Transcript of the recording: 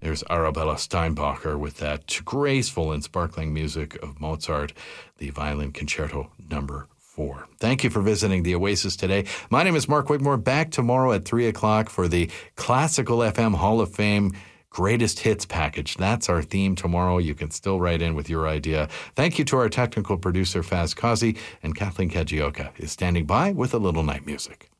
There's Arabella Steinbacher with that graceful and sparkling music of Mozart, the Violin Concerto Number 4. Thank you for visiting the Oasis today. My name is Mark Wigmore. Back tomorrow at 3 o'clock for the Classical FM Hall of Fame Greatest Hits package. That's our theme tomorrow. You can still write in with your idea. Thank you to our technical producer, Faz Kazi, and Kathleen Kajioka is standing by with a little night music.